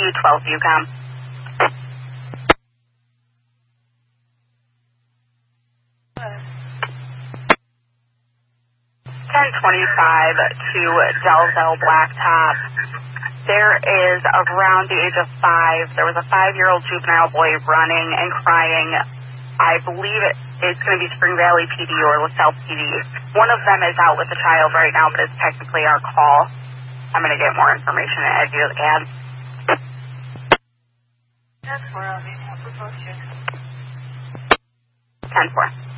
212 UCOM. 1025 to Delville Blacktop. There is around the age of 5, there was a 5-year-old juvenile boy running and crying. I believe it's going to be Spring Valley PD or LaSalle PD. One of them is out with the child right now, but it's technically our call. I'm going to get more information and add you to the ad. 10-4.